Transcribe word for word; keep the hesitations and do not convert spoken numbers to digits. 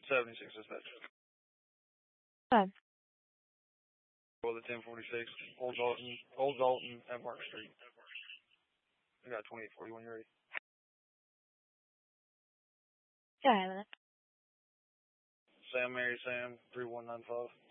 seventy-six dispatch. Five. Well, the ten forty-six, Old Dalton, Old Dalton at Mark Street. I got twenty-eight forty-one, you ready? Yeah, I have it. Sam, Mary, Sam, three one nine five.